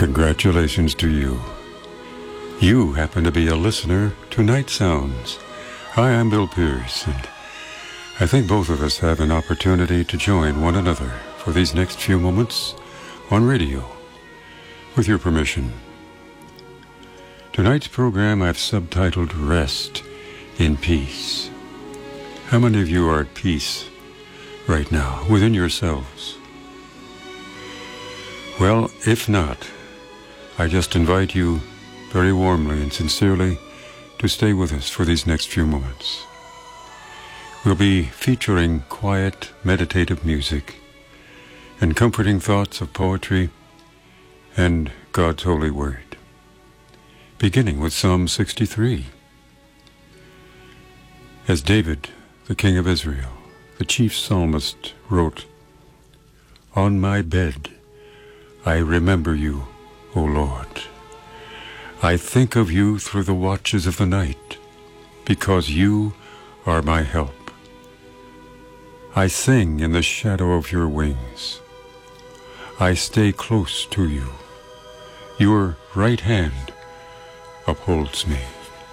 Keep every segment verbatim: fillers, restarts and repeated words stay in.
Congratulations to you. You happen to be a listener to Night Sounds. Hi, I'm Bill Pierce, and I think both of us have an opportunity to join one another for these next few moments on radio. With your permission. Tonight's program I've subtitled Rest in Peace. How many of you are at peace right now within yourselves? Well, if not, I just invite you very warmly and sincerely to stay with us for these next few moments. We'll be featuring quiet, meditative music and comforting thoughts of poetry and God's holy word. Beginning with Psalm sixty-three. As David, the king of Israel, the chief psalmist, wrote, "On my bed I remember you, O Lord. I think of you through the watches of the night, because you are my help. I sing in the shadow of your wings. I stay close to you. Your right hand upholds me."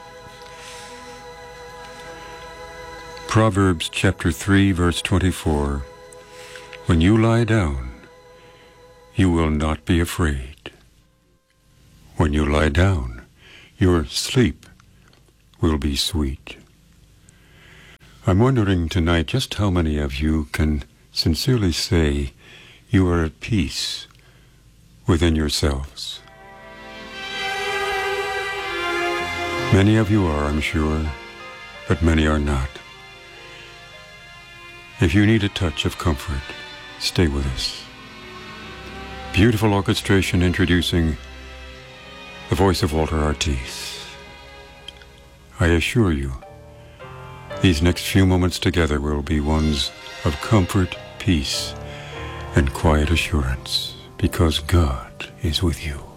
Proverbs chapter three, verse twenty-four. When you lie down, you will not be afraid. When you lie down, your sleep will be sweet. I'm wondering tonight just how many of you can sincerely say you are at peace within yourselves. Many of you are, I'm sure, but many are not. If you need a touch of comfort, stay with us. Beautiful orchestration introducing the voice of Walter Artis. I assure you, these next few moments together will be ones of comfort, peace, and quiet assurance, because God is with you.